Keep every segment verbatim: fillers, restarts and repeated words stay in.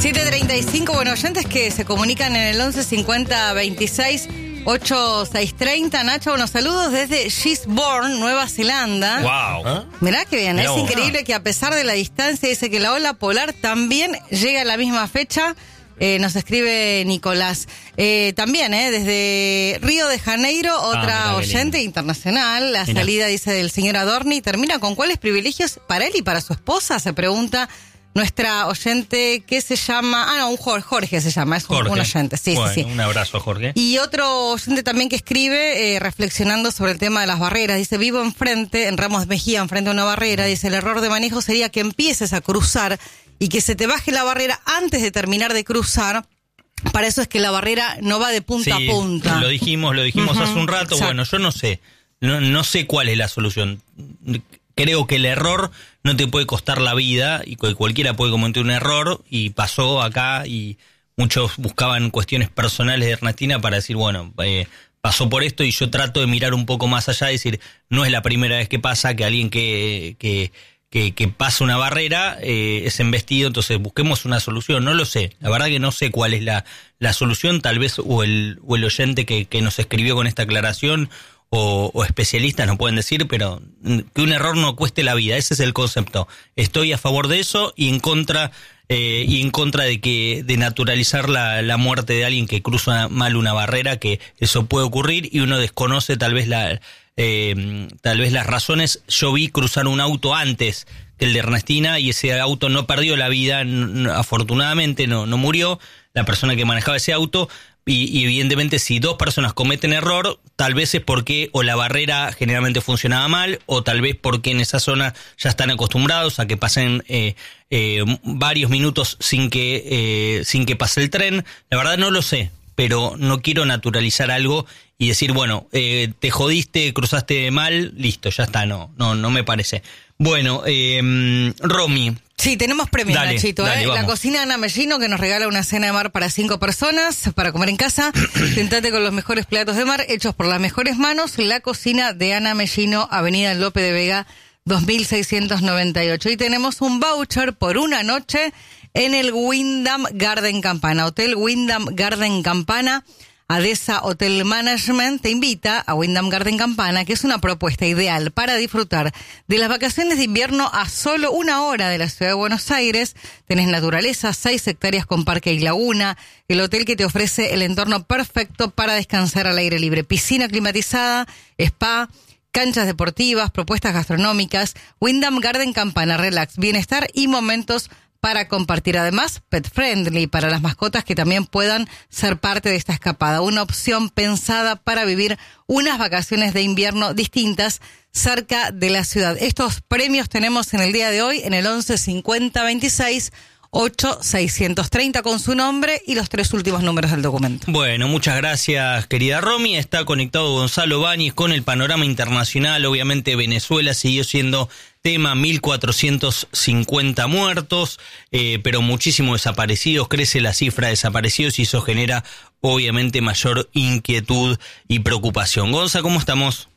siete treinta y cinco, bueno, oyentes que se comunican en el once cincuenta veintiséis ochenta y seis treinta. Nacho, unos saludos desde Gisborne, Nueva Zelanda. Wow. ¿Eh? Mirá que bien, Mirá es vos. increíble que a pesar de la distancia, dice que la ola polar también llega a la misma fecha. Eh, nos escribe Nicolás. Eh, también, eh, desde Río de Janeiro, otra Ah, oyente internacional. La Mirá. salida, dice, del señor Adorni termina con cuáles privilegios para él y para su esposa, se pregunta nuestra oyente que se llama... Ah, no, un Jorge, Jorge se llama, es un, Jorge. un oyente, sí, bueno, sí, sí. Un abrazo, Jorge. Y otro oyente también que escribe, eh, reflexionando sobre el tema de las barreras, dice, vivo enfrente, en Ramos Mejía, enfrente a una barrera, dice, el error de manejo sería que empieces a cruzar y que se te baje la barrera antes de terminar de cruzar. Para eso es que la barrera no va de punta Sí, a punta. lo dijimos, lo dijimos Ujú, hace un rato. exacto. Bueno, yo no sé, no, no sé cuál es la solución. Creo que el error no te puede costar la vida y que cualquiera puede cometer un error y pasó acá y muchos buscaban cuestiones personales de Ernestina para decir, bueno, eh, pasó por esto y yo trato de mirar un poco más allá y decir, no es la primera vez que pasa que alguien que... que Que, que pasa una barrera, eh, es embestido, entonces busquemos una solución. No lo sé, la verdad que no sé cuál es la, la solución, tal vez o el, o el oyente que, que nos escribió con esta aclaración o, o especialistas nos pueden decir, pero que un error no cueste la vida, ese es el concepto. Estoy a favor de eso y en contra eh, y en contra de que de naturalizar la, la muerte de alguien que cruza mal una barrera, que eso puede ocurrir y uno desconoce tal vez la... Eh, tal vez las razones. Yo vi cruzar un auto antes que el de Ernestina y ese auto no perdió la vida, n- afortunadamente no, no murió la persona que manejaba ese auto y, y evidentemente si dos personas cometen error, tal vez es porque o la barrera generalmente funcionaba mal o tal vez porque en esa zona ya están acostumbrados a que pasen eh, eh, varios minutos sin que, eh, sin que pase el tren. La verdad no lo sé, pero no quiero naturalizar algo y decir, bueno, eh, te jodiste, cruzaste mal, listo, ya está, no, no, no me parece. Bueno, eh, Romy. Sí, tenemos premios, Dale, Nachito. dale, ¿eh? La vamos. cocina Ana Mellino, que nos regala una cena de mar para cinco personas, para comer en casa. Tentate con los mejores platos de mar, hechos por las mejores manos. La cocina de Ana Mellino, Avenida Lope de Vega, dos mil seiscientos noventa y ocho. Y tenemos un voucher por una noche en el Wyndham Garden Campana. Hotel Wyndham Garden Campana. Adesa Hotel Management te invita a Wyndham Garden Campana, que es una propuesta ideal para disfrutar de las vacaciones de invierno a solo una hora de la ciudad de Buenos Aires. Tenés naturaleza, seis hectáreas con parque y laguna, el hotel que te ofrece el entorno perfecto para descansar al aire libre, piscina climatizada, spa, canchas deportivas, propuestas gastronómicas. Wyndham Garden Campana, relax, bienestar y momentos para compartir. Además, pet friendly para las mascotas que también puedan ser parte de esta escapada. Una opción pensada para vivir unas vacaciones de invierno distintas cerca de la ciudad. Estos premios tenemos en el día de hoy en el once cincuenta veintiséis ocho seiscientos treinta con su nombre y los tres últimos números del documento. Bueno, muchas gracias, querida Romy. Está conectado Gonzalo Báñez con el panorama internacional. Obviamente Venezuela siguió siendo tema, mil cuatrocientos cincuenta muertos, eh, pero muchísimos desaparecidos. Crece la cifra de desaparecidos y eso genera obviamente mayor inquietud y preocupación. Gonza, ¿cómo estamos?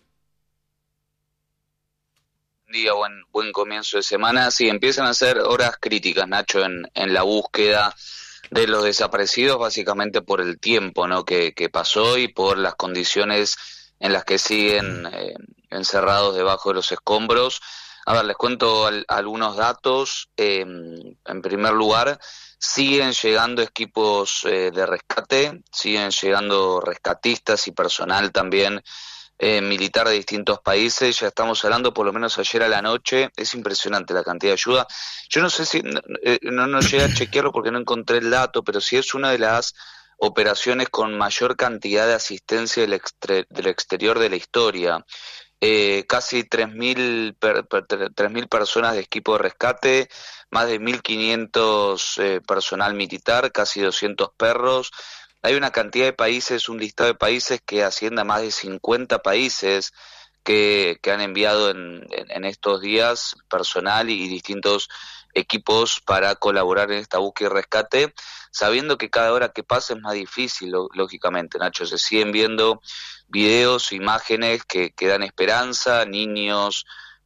Día, buen, buen comienzo de semana. Sí, empiezan a ser horas críticas, Nacho, en, en la búsqueda de los desaparecidos, básicamente por el tiempo, ¿no?, que, que pasó y por las condiciones en las que siguen eh, encerrados debajo de los escombros. A ver, les cuento al, algunos datos. Eh, en primer lugar, siguen llegando equipos eh, de rescate, siguen llegando rescatistas y personal también Eh, militar de distintos países. Ya estamos hablando, por lo menos ayer a la noche, es impresionante la cantidad de ayuda. Yo no sé si, no, eh, no, no llegué a chequearlo porque no encontré el dato, pero sí es una de las operaciones con mayor cantidad de asistencia del, extre, del exterior de la historia. Eh, casi tres mil per, per, tres mil personas de equipo de rescate, más de mil quinientos eh, personal militar, casi doscientos perros. Hay una cantidad de países, un listado de países que asciende a más de cincuenta países que, que han enviado en, en, en estos días personal y distintos equipos para colaborar en esta búsqueda y rescate, sabiendo que cada hora que pasa es más difícil, lógicamente, Nacho. Se siguen viendo videos, imágenes que, que dan esperanza, niños,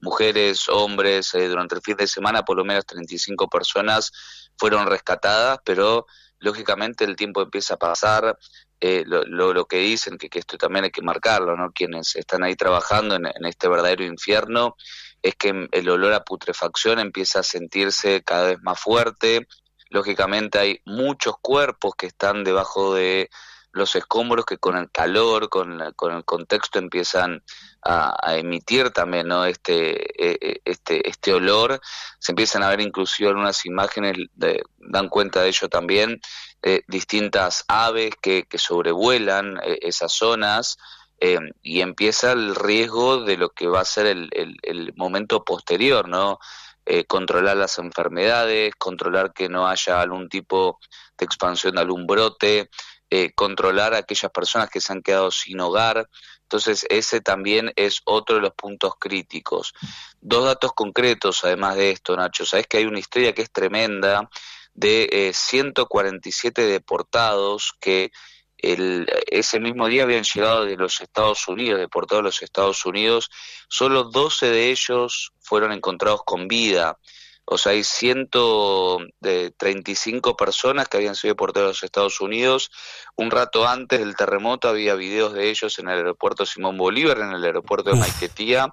mujeres, hombres, eh, durante el fin de semana por lo menos treinta y cinco personas fueron rescatadas, pero lógicamente el tiempo empieza a pasar, eh, lo, lo, lo que dicen, que, que esto también hay que marcarlo, ¿no? Quienes están ahí trabajando en, en este verdadero infierno, es que el olor a putrefacción empieza a sentirse cada vez más fuerte. Lógicamente hay muchos cuerpos que están debajo de los escombros que con el calor, con, la, con el contexto empiezan a, a emitir también, ¿no? este, este, este olor. Se empiezan a ver inclusive algunas imágenes, de, dan cuenta de ello también, eh, distintas aves que, que sobrevuelan eh, esas zonas, eh, y empieza el riesgo de lo que va a ser el, el, el momento posterior, ¿no? Eh, controlar las enfermedades, controlar que no haya algún tipo de expansión de algún brote, eh, controlar a aquellas personas que se han quedado sin hogar. Entonces ese también es otro de los puntos críticos. Dos datos concretos además de esto, Nacho. Sabés que hay una historia que es tremenda de eh, ciento cuarenta y siete deportados que El, ese mismo día habían llegado de los Estados Unidos, deportados de los Estados Unidos. Solo doce de ellos fueron encontrados con vida. O sea, hay ciento treinta y cinco personas que habían sido deportadas de los Estados Unidos. Un rato antes del terremoto había videos de ellos en el aeropuerto Simón Bolívar, en el aeropuerto de Maiquetía.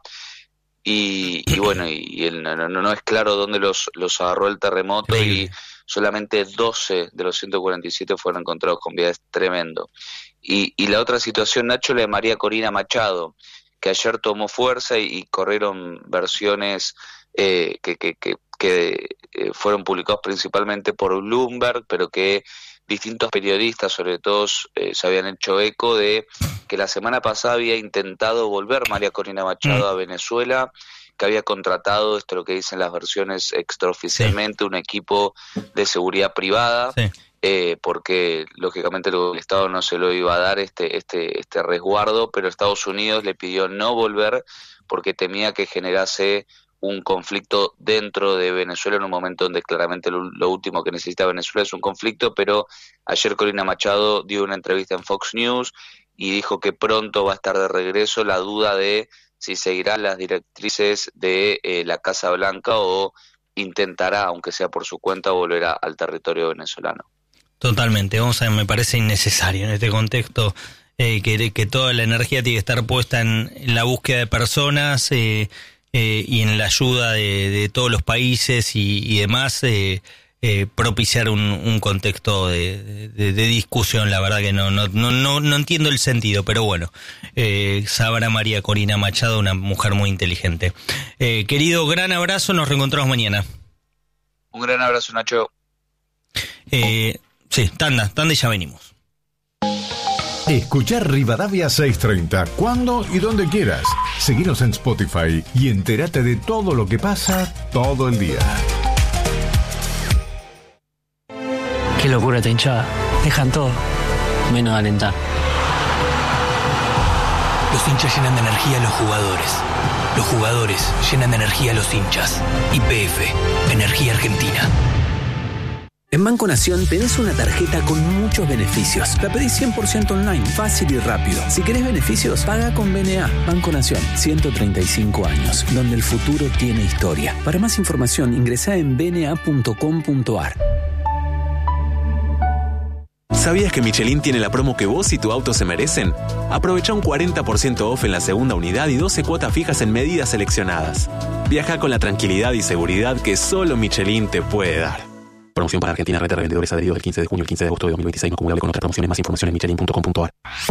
Y, y bueno, y, y el, no, no, no es claro dónde los, los agarró el terremoto. Increíble. Y solamente doce de los ciento cuarenta y siete fueron encontrados con vida. Es tremendo. Y, y la otra situación, Nacho, la de María Corina Machado, que ayer tomó fuerza y, y corrieron versiones eh, que, que, que, que eh, fueron publicados principalmente por Bloomberg, pero que distintos periodistas, sobre todo, eh, se habían hecho eco de que la semana pasada había intentado volver María Corina Machado a Venezuela, que había contratado, esto es lo que dicen las versiones extraoficialmente, sí, un equipo de seguridad privada, sí. eh, porque lógicamente el Estado no se lo iba a dar este, este, este resguardo, pero Estados Unidos le pidió no volver porque temía que generase un conflicto dentro de Venezuela en un momento donde claramente lo, lo último que necesita Venezuela es un conflicto. Pero ayer Corina Machado dio una entrevista en Fox News y dijo que pronto va a estar de regreso. La duda de si seguirá las directrices de eh, la Casa Blanca o intentará, aunque sea por su cuenta, volver a, al territorio venezolano. Totalmente, vamos a ver, me parece innecesario en este contexto eh, que, que toda la energía tiene que estar puesta en, en la búsqueda de personas eh, eh, y en la ayuda de, de todos los países y, y demás, eh, eh, propiciar un, un contexto de, de, de discusión. La verdad que no, no, no, no, no entiendo el sentido, pero bueno, eh, sabrá María Corina Machado, una mujer muy inteligente. Eh, querido, gran abrazo, nos reencontramos mañana. Un gran abrazo, Nacho. Eh, sí, tanda, tanda y ya venimos. Escuchar Rivadavia seiscientos treinta cuando y donde quieras. Seguinos en Spotify y entérate de todo lo que pasa todo el día. Qué locura esta hinchada. Dejan todo, menos alentar. Los hinchas llenan de energía a los jugadores. Los jugadores llenan de energía a los hinchas. Y P F, Energía Argentina. En Banco Nación tenés una tarjeta con muchos beneficios. La pedís cien por ciento online, fácil y rápido. Si querés beneficios, paga con B N A. Banco Nación, ciento treinta y cinco años, donde el futuro tiene historia. Para más información, ingresá en b n a punto com punto a r. ¿Sabías que Michelin tiene la promo que vos y tu auto se merecen? Aprovecha un cuarenta por ciento off en la segunda unidad y doce cuotas fijas en medidas seleccionadas. Viaja con la tranquilidad y seguridad que solo Michelin te puede dar. Promoción para Argentina, red de revendedores adheridos del quince de junio al quince de agosto de dos mil veintiséis, no acumulable con otras promociones. Más información en michelin punto com punto a r.